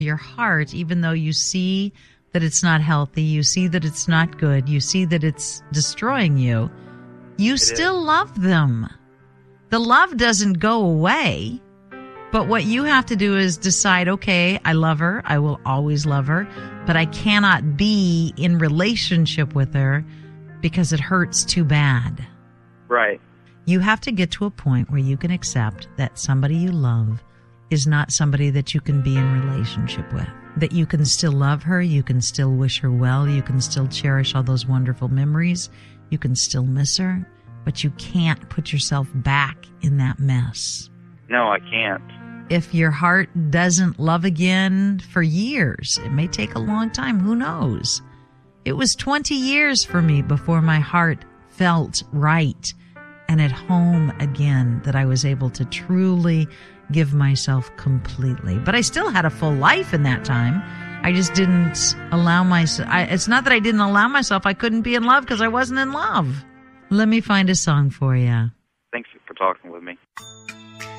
Your heart, even though you see that it's not healthy, you see that it's not good, you see that it's destroying you, you still love them. The love doesn't go away, but what you have to do is decide, okay, I love her, I will always love her, but I cannot be in relationship with her because it hurts too bad. Right. You have to get to a point where you can accept that somebody you love is not somebody that you can be in relationship with. That you can still love her, you can still wish her well, you can still cherish all those wonderful memories, you can still miss her, but you can't put yourself back in that mess. No, I can't. If your heart doesn't love again for years, it may take a long time, who knows? It was 20 years for me before my heart felt right and at home again, that I was able to truly give myself completely. But I still had a full life in that time. I just didn't allow myself. It's not that I didn't allow myself. I couldn't be in love because I wasn't in love. Let me find a song for you. Thanks for talking with me.